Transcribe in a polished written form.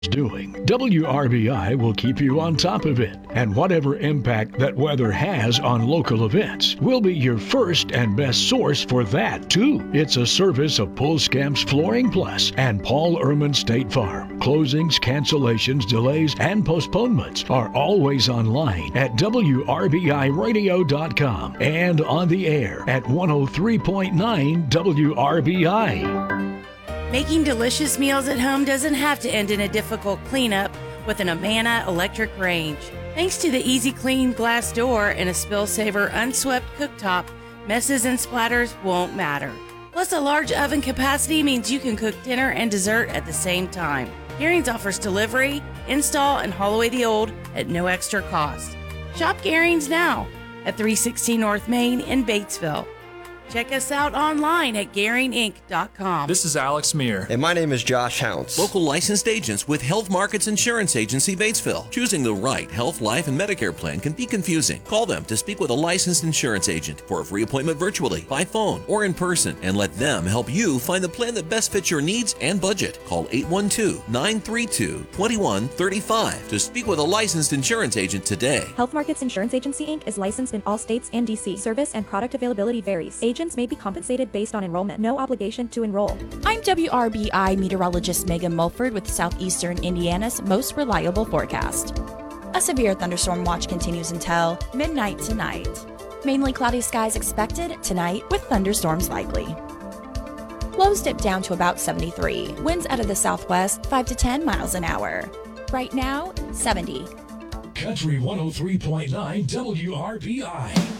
doing. WRBI will keep you on top of it, and whatever impact that weather has on local events, we'll be your first and best source for that too. It's a service of Pulskamps Flooring Plus and Paul Ehrman State Farm. Closings, cancellations, delays, and postponements are always online at WRBIRadio.com and on the air at 103.9 WRBI. Making delicious meals at home doesn't have to end in a difficult cleanup with an Amana electric range. Thanks to the Easy Clean glass door and a Spill Saver unswept cooktop, messes and splatters won't matter. Plus, a large oven capacity means you can cook dinner and dessert at the same time. Garings offers delivery, install, and haul away the old at no extra cost. Shop Garings now at 316 North Main in Batesville. Check us out online at GaringInc.com. This is Alex Meir. And my name is Josh Hounce. Local licensed agents with Health Markets Insurance Agency, Batesville. Choosing the right health, life, and Medicare plan can be confusing. Call them to speak with a licensed insurance agent for a free appointment virtually, by phone, or in person, and let them help you find the plan that best fits your needs and budget. Call 812-932-2135 to speak with a licensed insurance agent today. Health Markets Insurance Agency, Inc. is licensed in all states and D.C. Service and product availability varies. Agents may be compensated based on enrollment. No obligation to enroll. I'm WRBI meteorologist Megan Mulford with Southeastern Indiana's most reliable forecast. A severe thunderstorm watch continues until midnight tonight. Mainly cloudy skies expected tonight with thunderstorms likely. Lows dip down to about 73. Winds out of the southwest 5 to 10 miles an hour. Right now, 70. Country 103.9 WRBI.